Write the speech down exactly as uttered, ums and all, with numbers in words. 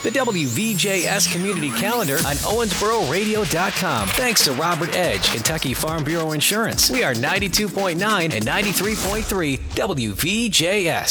the W V J S Community Calendar on Owensboro Radio dot com. Thanks to Robert Edge, Kentucky Farm Bureau Insurance. We are ninety-two point nine and ninety-three point three W V J S.